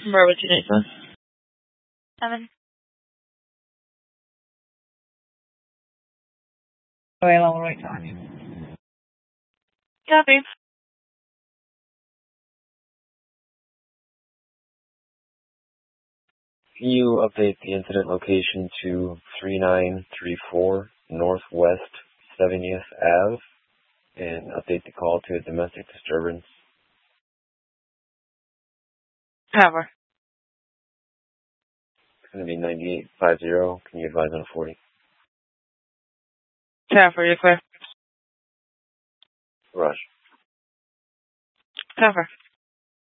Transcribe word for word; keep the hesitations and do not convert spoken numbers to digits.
Remember what you need, son? Seven. Wait, I'll write down. Copy. Can you update the incident location to three nine three four Northwest seventieth Avenue and update the call to a domestic disturbance? Cover. It's going to be ninety-eight fifty. Can you advise on a forty? Cover, you're clear. Rush. Cover.